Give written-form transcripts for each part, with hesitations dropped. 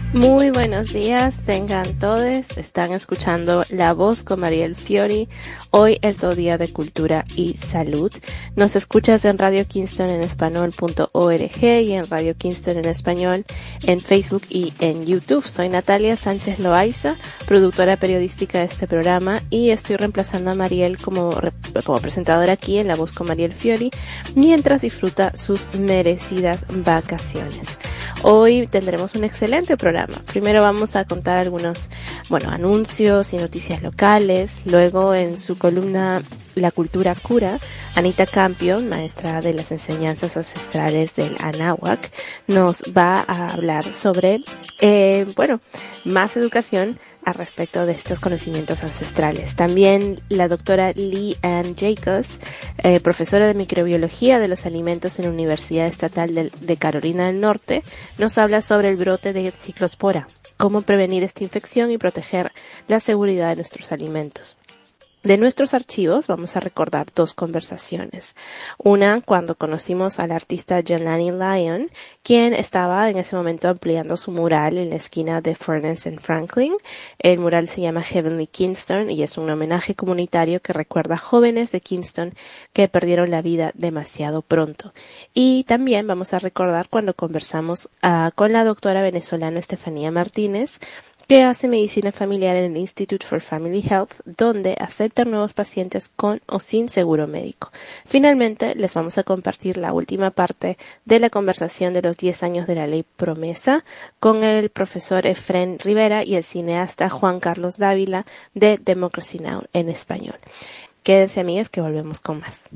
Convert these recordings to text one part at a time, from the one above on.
Muy buenos días, tengan todos. Están escuchando La Voz con Mariel Fiori. Hoy es Día de Cultura y Salud. Nos escuchas en Radio Kingston en español.org y en Radio Kingston en español en Facebook y en YouTube. Soy Natalia Sánchez Loaiza, productora periodística de este programa, y estoy reemplazando a Mariel como presentadora aquí en La Voz con Mariel Fiori mientras disfruta sus merecidas vacaciones. Hoy tendremos un excelente programa. Primero vamos a contar algunos, anuncios y noticias locales. Luego, en su columna La Cultura Cura, Anita Campion, maestra de las enseñanzas ancestrales del Anáhuac, nos va a hablar sobre, más educación al respecto de estos conocimientos ancestrales. También la doctora Lee Ann Jacobs, profesora de microbiología de los alimentos en la Universidad Estatal de Carolina del Norte, nos habla sobre el brote de ciclospora, cómo prevenir esta infección y proteger la seguridad de nuestros alimentos. De nuestros archivos vamos a recordar dos conversaciones. Una, cuando conocimos al artista Jelani Lyon, quien estaba en ese momento ampliando su mural en la esquina de Furnace en Franklin. El mural se llama Heavenly Kingston y es un homenaje comunitario que recuerda a jóvenes de Kingston que perdieron la vida demasiado pronto. Y también vamos a recordar cuando conversamos con la doctora venezolana Estefanía Martínez, que hace medicina familiar en el Institute for Family Health, donde aceptan nuevos pacientes con o sin seguro médico. Finalmente, les vamos a compartir la última parte de la conversación de los 10 años de la Ley Promesa con el profesor Efrén Rivera y el cineasta Juan Carlos Dávila de Democracy Now! En español. Quédense, amigas, que volvemos con más.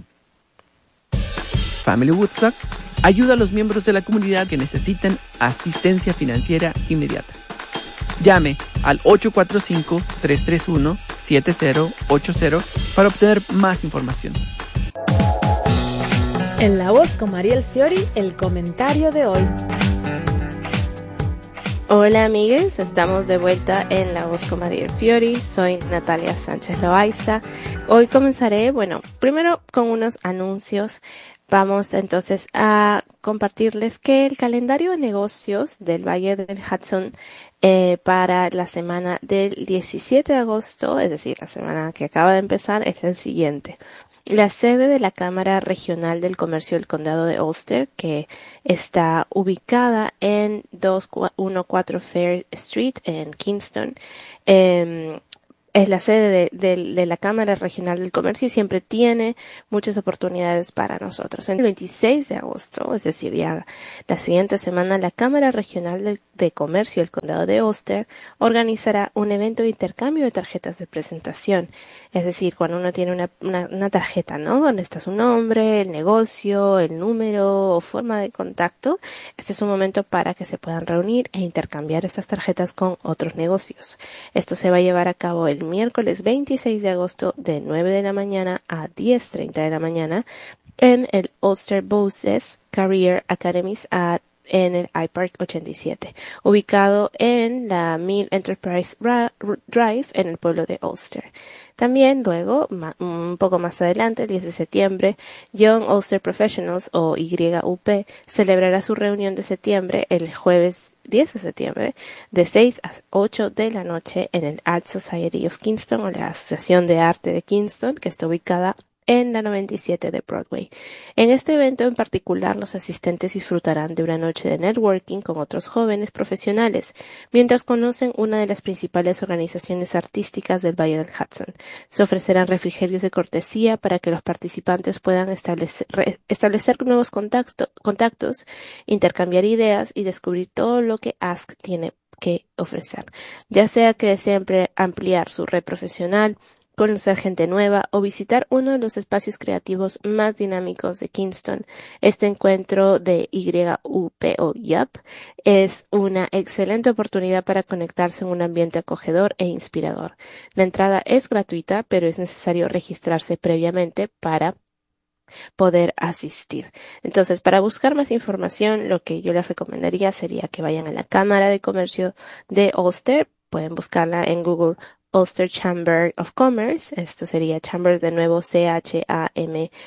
Family Woodstock ayuda a los miembros de la comunidad que necesiten asistencia financiera inmediata. Llame al 845-331-7080 para obtener más información. En La Voz con Mariel Fiori, el comentario de hoy. Hola amigues, estamos de vuelta en La Voz con Mariel Fiori. Soy Natalia Sánchez Loaiza. Hoy comenzaré, primero con unos anuncios. Vamos entonces a compartirles que el calendario de negocios del Valle del Hudson para la semana del 17 de agosto, es decir, la semana que acaba de empezar, es el siguiente. La sede de la Cámara Regional del Comercio del Condado de Ulster, que está ubicada en 214 Fair Street en Kingston, es la sede de la Cámara Regional del Comercio y siempre tiene muchas oportunidades para nosotros. En el 26 de agosto, es decir, ya la siguiente semana, la Cámara Regional de Comercio del Condado de Ulster organizará un evento de intercambio de tarjetas de presentación. Es decir, cuando uno tiene una tarjeta, ¿no?, donde está su nombre, el negocio, el número o forma de contacto, este es un momento para que se puedan reunir e intercambiar estas tarjetas con otros negocios. Esto se va a llevar a cabo el miércoles 26 de agosto de 9 de la mañana a 10:30 de la mañana en el Ulster Bosses Career Academies en el iPark 87, ubicado en la Mill Enterprise Drive en el pueblo de Ulster. También luego, un poco más adelante, el 10 de septiembre, Young Ulster Professionals o YUP celebrará su reunión de septiembre el jueves 10 de septiembre de 6 a 8 de la noche en el Art Society of Kingston o la Asociación de Arte de Kingston, que está ubicada en la 97 de Broadway. En este evento en particular, los asistentes disfrutarán de una noche de networking con otros jóvenes profesionales, mientras conocen una de las principales organizaciones artísticas del Valle del Hudson. Se ofrecerán refrigerios de cortesía para que los participantes puedan establecer nuevos contactos, intercambiar ideas y descubrir todo lo que Ask tiene que ofrecer, ya sea que deseen ampliar su red profesional, conocer gente nueva o visitar uno de los espacios creativos más dinámicos de Kingston. Este encuentro de YUP o YUP es una excelente oportunidad para conectarse en un ambiente acogedor e inspirador. La entrada es gratuita, pero es necesario registrarse previamente para poder asistir. Entonces, para buscar más información, lo que yo les recomendaría sería que vayan a la Cámara de Comercio de Ulster. Pueden buscarla en Google, Ulster Chamber of Commerce. Esto sería Chamber de nuevo,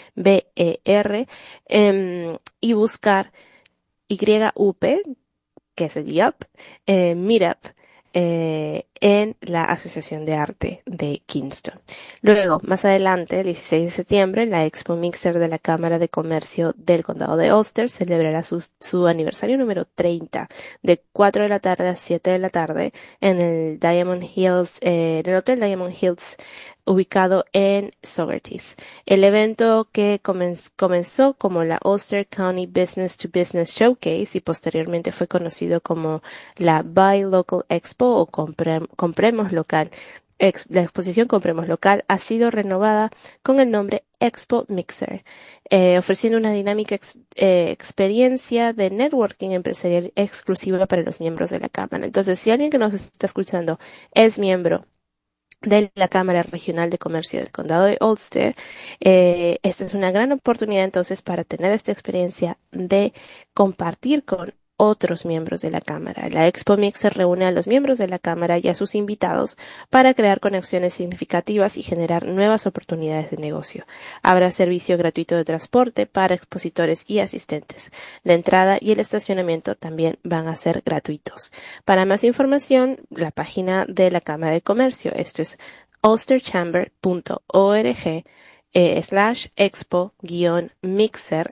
CHAMBER, y buscar YUP que es el YUP, Meetup, en la Asociación de Arte de Kingston. Luego, más adelante, el 16 de septiembre, la Expo Mixer de la Cámara de Comercio del Condado de Ulster celebrará su aniversario número 30, de 4 de la tarde a 7 de la tarde, en el en el Hotel Diamond Hills, ubicado en Saugerties. El evento, que comenzó como la Ulster County Business to Business Showcase y posteriormente fue conocido como la Buy Local Expo o Compremos Local. La exposición Compremos Local ha sido renovada con el nombre Expo Mixer, ofreciendo una dinámica experiencia de networking empresarial exclusiva para los miembros de la Cámara. Entonces, si alguien que nos está escuchando es miembro de la Cámara Regional de Comercio del Condado de Ulster, esta es una gran oportunidad entonces para tener esta experiencia de compartir con otros miembros de la Cámara. La Expo Mixer reúne a los miembros de la Cámara y a sus invitados para crear conexiones significativas y generar nuevas oportunidades de negocio. Habrá servicio gratuito de transporte para expositores y asistentes. La entrada y el estacionamiento también van a ser gratuitos. Para más información, la página de la Cámara de Comercio, esto es ulsterchamber.org /expo-mixer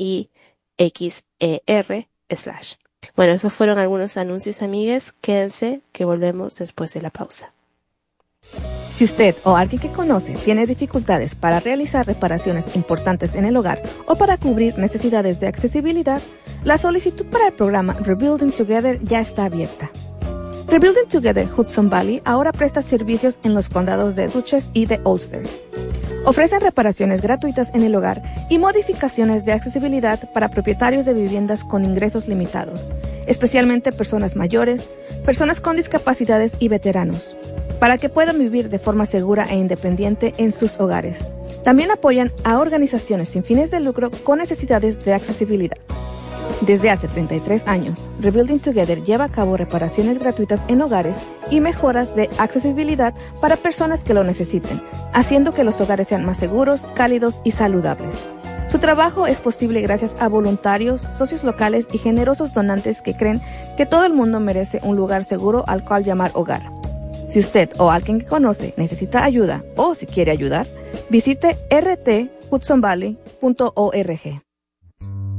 MIXER/. Bueno, esos fueron algunos anuncios, amigues. Quédense que volvemos después de la pausa. Si usted o alguien que conoce tiene dificultades para realizar reparaciones importantes en el hogar o para cubrir necesidades de accesibilidad, la solicitud para el programa Rebuilding Together ya está abierta. Rebuilding Together Hudson Valley ahora presta servicios en los condados de Dutchess y de Ulster. Ofrecen reparaciones gratuitas en el hogar y modificaciones de accesibilidad para propietarios de viviendas con ingresos limitados, especialmente personas mayores, personas con discapacidades y veteranos, para que puedan vivir de forma segura e independiente en sus hogares. También apoyan a organizaciones sin fines de lucro con necesidades de accesibilidad. Desde hace 33 años, Rebuilding Together lleva a cabo reparaciones gratuitas en hogares y mejoras de accesibilidad para personas que lo necesiten, haciendo que los hogares sean más seguros, cálidos y saludables. Su trabajo es posible gracias a voluntarios, socios locales y generosos donantes que creen que todo el mundo merece un lugar seguro al cual llamar hogar. Si usted o alguien que conoce necesita ayuda o si quiere ayudar, visite rthudsonvalley.org.